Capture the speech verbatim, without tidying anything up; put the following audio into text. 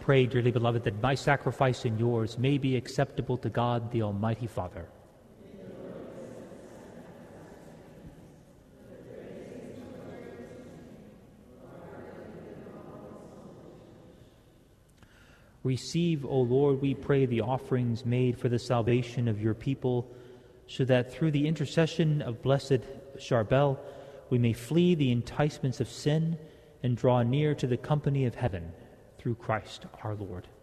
pray, dearly beloved, that my sacrifice and yours may be acceptable to God, the Almighty Father. Receive, O Lord, we pray, the offerings made for the salvation of your people, so that through the intercession of blessed Charbel we may flee the enticements of sin and draw near to the company of heaven, through Christ our Lord.